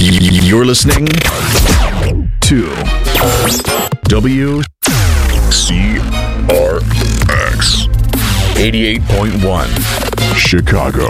You're listening to WCRX 88.1 Chicago.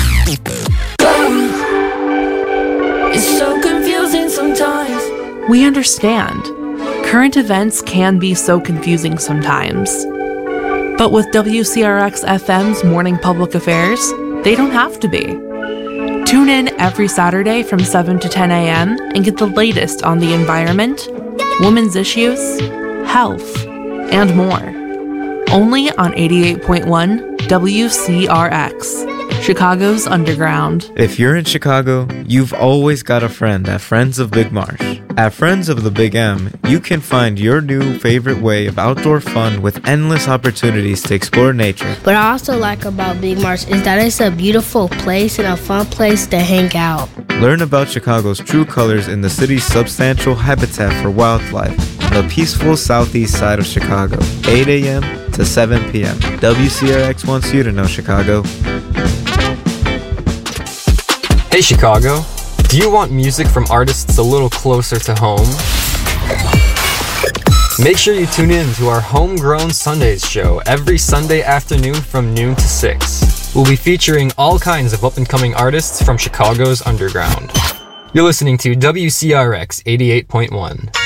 It's so confusing sometimes. We understand. Current events can be so confusing sometimes. But with WCRX FM's Morning Public Affairs, they don't have to be. Tune in every Saturday from 7 to 10 a.m. and get the latest on the environment, women's issues, health, and more. Only on 88.1 WCRX, Chicago's Underground. If you're in Chicago, you've always got a friend at Friends of Big Marsh. At Friends of the Big M, you can find your new favorite way of outdoor fun with endless opportunities to explore nature. What I also like about Big Marsh is that it's a beautiful place and a fun place to hang out. Learn about Chicago's true colors in the city's substantial habitat for wildlife on the peaceful southeast side of Chicago, 8 a.m. to 7 p.m. WCRX wants you to know, Chicago. Hey Chicago, do you want music from artists a little closer to home? Make sure you tune in to our Homegrown Sundays show every Sunday afternoon from noon to 6. We'll be featuring all kinds of up-and-coming artists from Chicago's underground. You're listening to WCRX 88.1.